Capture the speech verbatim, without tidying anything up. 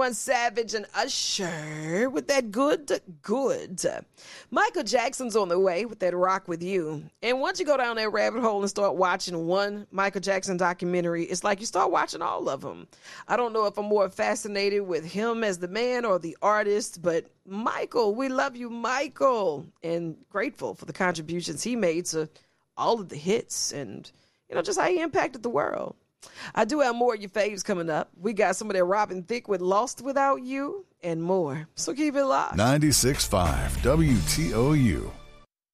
One Savage and Usher with that good, good. Michael Jackson's on the way with that Rock With You. And once you go down that rabbit hole and start watching one Michael Jackson documentary, it's like you start watching all of them. I don't know if I'm more fascinated with him as the man or the artist, but Michael, we love you, Michael, and grateful for the contributions he made to all of the hits and, you know, just how he impacted the world. I do have more of your faves coming up. We got some of that Robin Thicke with Lost Without You and more. So keep it locked. ninety-six point five W T O U.